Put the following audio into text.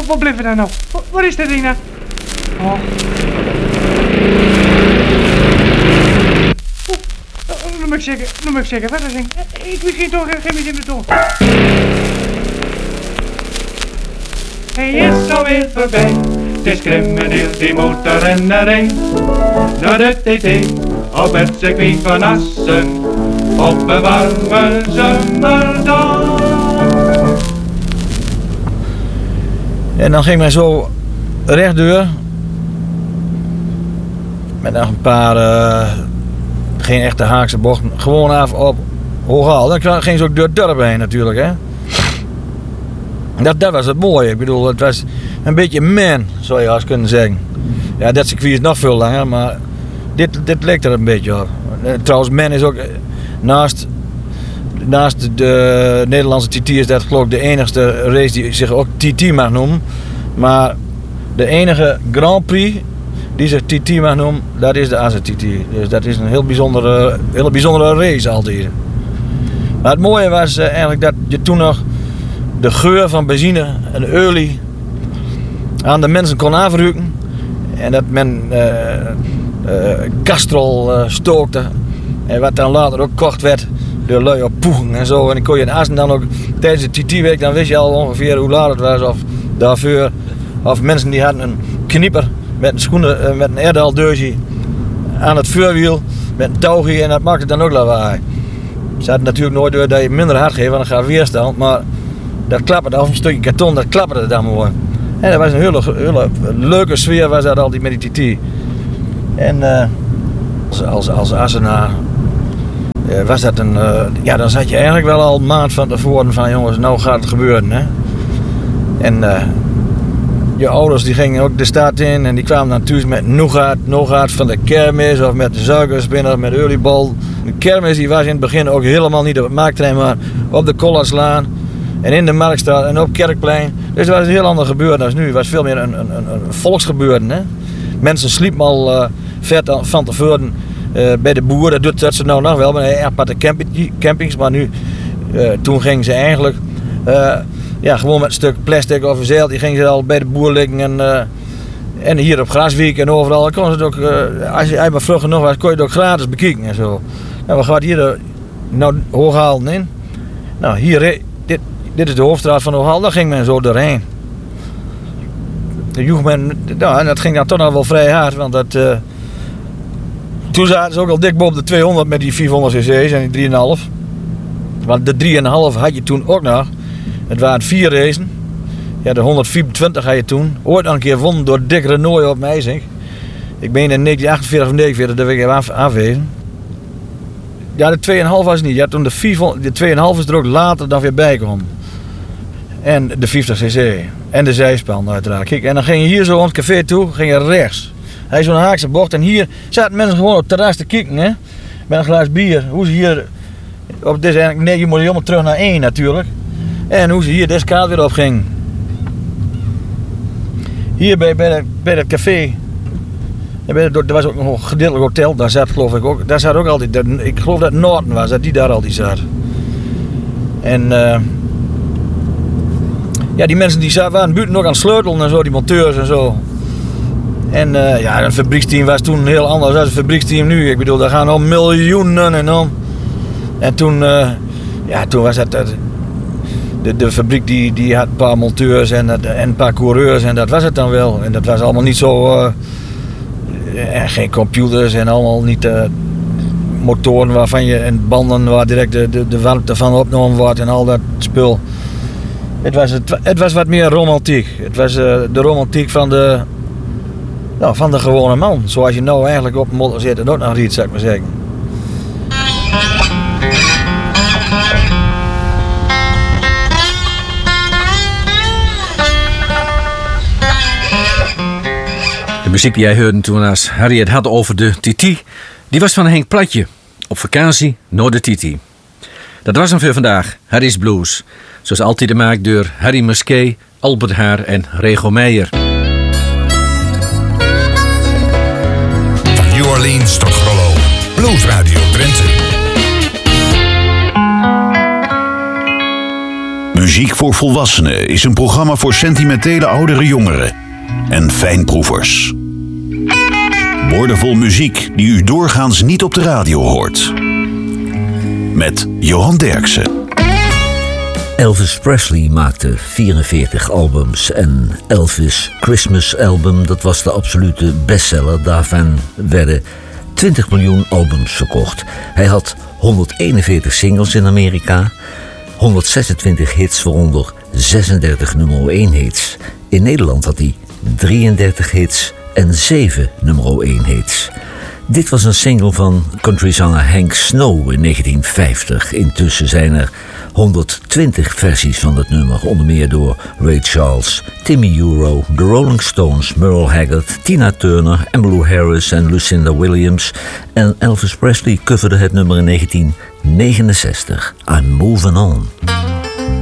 Wat blijven we daar nou? Wat is dit ding nou? Oh. Nu moet ik zeggen, wat is het? Ik weet geen toch, geen in de toon. Hij is alweer voorbij, het is crimineel die motorrennerij. Naar de TT, op het circuit van Assen, op een warme zomerdag. En dan ging men zo rechtdoor. Met nog een paar, geen echte Haakse bochten, gewoon af op Hooghal. Dan ging ze ook door het dorp heen natuurlijk, hè. Dat was het mooie. Ik bedoel, het was een beetje man, zou je als kunnen zeggen. Ja, dat circuit is nog veel langer, maar dit lijkt er een beetje op. Trouwens, man is ook naast de Nederlandse TT is dat geloof ik de enigste race die zich ook TT mag noemen. Maar de enige Grand Prix die zich TT mag noemen, dat is de AZTT. Dus dat is een heel bijzondere race altijd. Maar het mooie was eigenlijk dat je toen nog de geur van benzine en olie aan de mensen kon aanruiken. En dat men Castrol stookte. En wat dan later ook kocht werd door lui op poegen en zo. En dan kon je in Assen dan ook tijdens de TT-week, dan wist je al ongeveer hoe laat het was. Of daarvoor. Of mensen die hadden een knieper met een schoenen, met een airdealdeurtje aan het vuurwiel. Met een touwtje en dat maakte dan ook lawaai. Ze hadden natuurlijk nooit door dat je minder hard geeft, want dan gaat weerstand. Maar dat klapperde, of een stukje karton, dat klapperde dan mooi. En dat was een hele leuke sfeer was dat altijd met die TT. En als Assenaar was dat een... ja, dan zat je eigenlijk wel al een maand van tevoren van jongens, nou gaat het gebeuren, hè. En je ouders die gingen ook de stad in en die kwamen dan thuis met nougat van de kermis of met de suikerspinner of met oliebol. De kermis die was in het begin ook helemaal niet op het Marktterrein, maar op de Kollerslaan en in de Marktstraat en op Kerkplein. Dus het was een heel ander gebeuren dan nu. Het was veel meer een volksgebeuren, hè. Mensen sliepen al vet van tevoren bij de boer. Dat doet dat ze nou nog wel, maar aparte campings. Maar nu, toen gingen ze eigenlijk ja, gewoon met een stuk plastic of een zeil. Die gingen ze al bij de boer liggen. En hier op Graswiek en overal. Kon het ook, als je maar vroeg genoeg was, kon je het ook gratis bekijken en zo. Nou, we gaan hier nou Hooghal in. Nou, hier, dit is de hoofdstraat van Hooghal. Daar ging men zo doorheen. Nou, en dat ging dan toch nog wel vrij hard, want dat, toen zaten ze ook al dik boven de 200 met die 400 cc's en die 3,5. Want de 3,5 had je toen ook nog. Het waren 4 racen. Ja, de 124 had je toen. Ooit nog een keer gewonnen door Dick Renoy op Meijsink. Ik ben in 1948 of 1949, daar ben ik aanwezen. Ja, de 2,5 was het niet. Ja, toen de 2,5 is er ook later dan weer bijgekomen. En de 50 cc. En de zijspan uiteraard. Kijk, en dan ging je hier zo aan het café toe, ging je rechts. Hij is zo'n Haakse bocht en hier zaten mensen gewoon op het terras te kijken, hè. Met een glas bier. Hoe ze hier, op dit eigenlijk, nee, je moet helemaal terug naar 1 natuurlijk. En hoe ze hier deze kaart weer op ging. Hier bij dat café. Er was ook nog een gedeeltelijk hotel, daar zat geloof ik ook. Daar zat ook altijd, ik geloof dat Noorden was, dat die daar altijd zat. En ja, die mensen die waren buiten nog aan het sleutelen en zo, die monteurs en zo. En ja, het fabrieksteam was toen heel anders dan het fabrieksteam nu. Ik bedoel, daar gaan al miljoenen en om. En toen, ja, toen was het... De fabriek die had een paar monteurs en een paar coureurs en dat was het dan wel. En dat was allemaal niet zo... geen computers en allemaal niet motoren waarvan je... En banden waar direct de warmte van opgenomen wordt en al dat spul. Het was wat meer romantiek. Het was de romantiek van de gewone man. Zoals je nou eigenlijk op een motor zit en ook nog riet, zou ik maar zeggen. De muziek die jij hoorde toen als Harry het had over de TT, die was van Henk Platje. Op vakantie naar de TT. Dat was hem voor vandaag, Harry's Blues. Zoals altijd gemaakt door Harry Musquet, Albert Haar en Rego Meijer. Van New Orleans tot Grollo. Blues Radio Drenthe. Muziek voor Volwassenen is een programma voor sentimentele oudere jongeren en fijnproevers. Woordenvol muziek die u doorgaans niet op de radio hoort. Met Johan Derksen. Elvis Presley maakte 44 albums en Elvis Christmas Album, dat was de absolute bestseller. Daarvan werden 20 miljoen albums verkocht. Hij had 141 singles in Amerika, 126 hits, waaronder 36 nummer 1 hits. In Nederland had hij 33 hits en 7 nummer 1 hits. Dit was een single van countryzanger Hank Snow in 1950. Intussen zijn er 120 versies van het nummer, onder meer door Ray Charles, Timmy Euro, The Rolling Stones, Merle Haggard, Tina Turner, Emmylou Harris en Lucinda Williams. En Elvis Presley coverde het nummer in 1969. I'm Moving On.